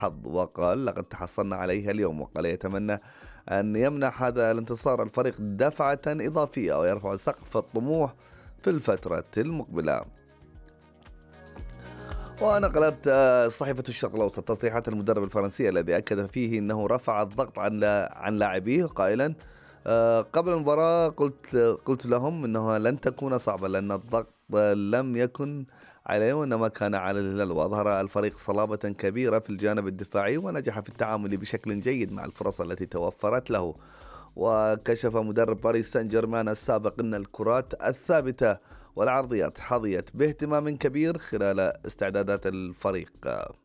حظ، وقال: لقد تحصلنا عليها اليوم. وقال: يتمنى أن يمنح هذا الانتصار الفريق دفعة إضافية ويرفع سقف الطموح في الفترة المقبلة. ونقلت صحيفة الشرق الأوسط تصريحات المدرب الفرنسي الذي أكد فيه أنه رفع الضغط عن لاعبيه قائلا: قبل المباراة قلت لهم أنها لن تكون صعبة لأن الضغط لم يكن عليه وإنما كان على الهلال. وأظهر الفريق صلابة كبيرة في الجانب الدفاعي ونجح في التعامل بشكل جيد مع الفرص التي توفرت له. وكشف مدرب باريس سان جيرمان السابق أن الكرات الثابتة والعرضيات حظيت باهتمام كبير خلال استعدادات الفريق.